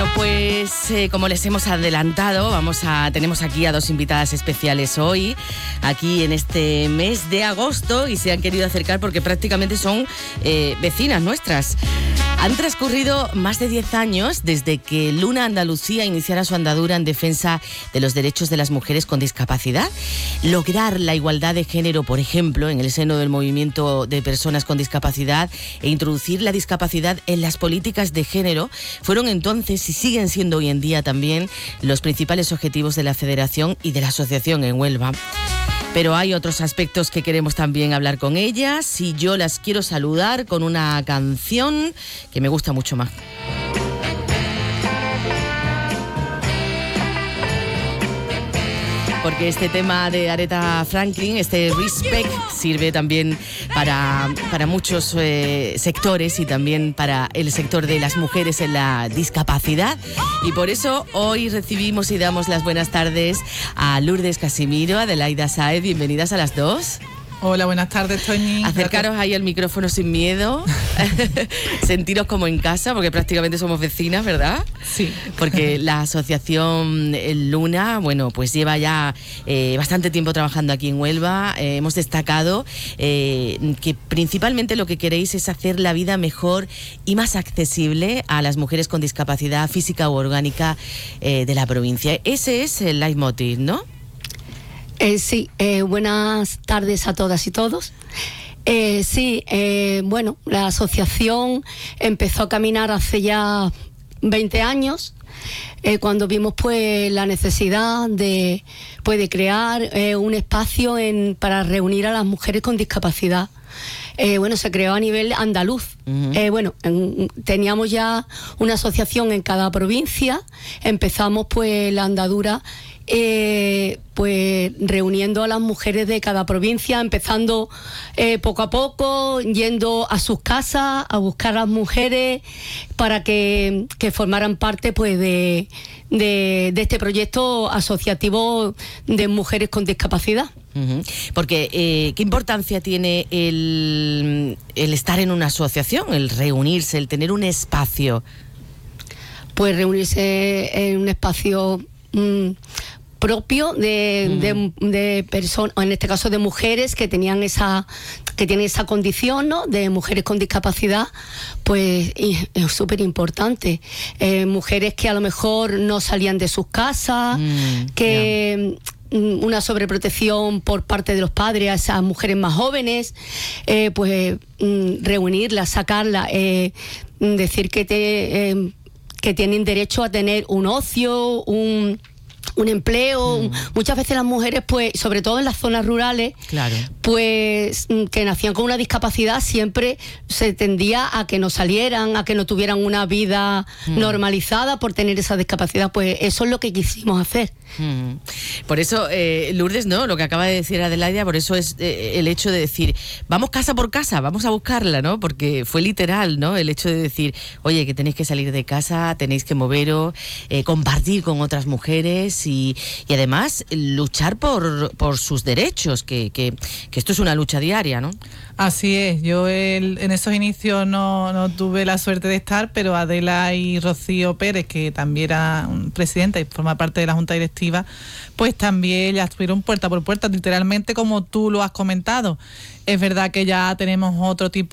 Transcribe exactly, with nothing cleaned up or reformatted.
Bueno, pues eh, como les hemos adelantado, vamos a tenemos aquí a dos invitadas especiales hoy, aquí en este mes de agosto, y se han querido acercar porque prácticamente son eh, vecinas nuestras. Han transcurrido más de diez años desde que Luna Andalucía iniciara su andadura en defensa de los derechos de las mujeres con discapacidad. Lograr la igualdad de género, por ejemplo, en el seno del movimiento de personas con discapacidad e introducir la discapacidad en las políticas de género fueron entonces y siguen siendo hoy en día también los principales objetivos de la Federación y de la Asociación en Huelva. Pero hay otros aspectos que queremos también hablar con ellas y yo las quiero saludar con una canción que me gusta mucho más. Porque este tema de Aretha Franklin, este Respect, sirve también para, para muchos eh, sectores y también para el sector de las mujeres en la discapacidad. Y por eso hoy recibimos y damos las buenas tardes a Lourdes Casimiro, a Adelaida Sáez. Bienvenidas a las dos. Hola, buenas tardes, Toñi. Acercaros ahí al micrófono sin miedo, sentiros como en casa, porque prácticamente somos vecinas, ¿verdad? Sí. Porque la asociación Luna, bueno, pues lleva ya eh, bastante tiempo trabajando aquí en Huelva. Eh, hemos destacado eh, que principalmente lo que queréis es hacer la vida mejor y más accesible a las mujeres con discapacidad física u orgánica eh, de la provincia. Ese es el leitmotiv, ¿no? Eh, sí, eh, buenas tardes a todas y todos. Eh, sí, eh, bueno, la asociación empezó a caminar hace ya veinte años, eh, cuando vimos pues la necesidad de, pues, de crear eh, un espacio en, para reunir a las mujeres con discapacidad. Eh, bueno, se creó a nivel andaluz. Uh-huh. Eh, bueno, en, teníamos ya una asociación en cada provincia. Empezamos pues la andadura eh, pues reuniendo a las mujeres de cada provincia, empezando eh, poco a poco, yendo a sus casas a buscar a las mujeres para que, que formaran parte pues de, de, de este proyecto asociativo de mujeres con discapacidad. Uh-huh. Porque, eh, ¿qué importancia tiene el, el estar en una asociación, el reunirse, el tener un espacio? Pues reunirse en un espacio mmm, propio de, uh-huh. de, de personas, en este caso de mujeres que tenían esa, que tienen esa condición, ¿no? De mujeres con discapacidad, pues es súper importante. Eh, mujeres que a lo mejor no salían de sus casas, uh-huh. que... Yeah. Una sobreprotección por parte de los padres a esas mujeres más jóvenes, eh, pues mm, reunirlas, sacarlas, eh, decir que, te, eh, que tienen derecho a tener un ocio, un... un empleo. Mm. Muchas veces las mujeres, pues, sobre todo en las zonas rurales, claro, pues que nacían con una discapacidad, siempre se tendía a que no salieran, a que no tuvieran una vida mm. normalizada por tener esa discapacidad. Pues eso es lo que quisimos hacer. Mm. Por eso, eh, Lourdes, ¿no? Lo que acaba de decir Adelaida, por eso es eh, el hecho de decir, vamos casa por casa, vamos a buscarla, ¿no? Porque fue literal, ¿no? El hecho de decir, oye, que tenéis que salir de casa, tenéis que moveros, eh, compartir con otras mujeres y, y además luchar por, por sus derechos, que, que, que esto es una lucha diaria, ¿no? Así es, yo el, en esos inicios no, no tuve la suerte de estar, pero Adela y Rocío Pérez, que también era presidenta y forma parte de la Junta Directiva, pues también ya estuvieron puerta por puerta, literalmente como tú lo has comentado. Es verdad que ya tenemos otro tipo